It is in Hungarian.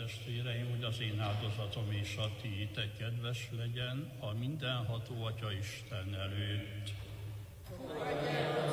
testvéreim, hogy az én áldozatom és a tiétek kedves legyen a mindenható Atya Isten előtt. Fogadj el